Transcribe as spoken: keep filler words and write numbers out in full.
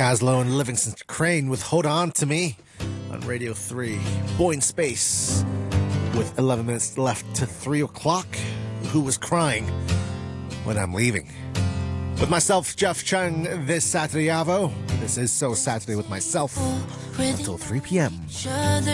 Caslow and Livingston Crane with Hold On To Me on Radio three. Boy in Space with eleven minutes left to three o'clock. Who was crying when I'm leaving? With myself, Jeff Chung, this Saturday Avo. This is So Saturday with myself until three p.m.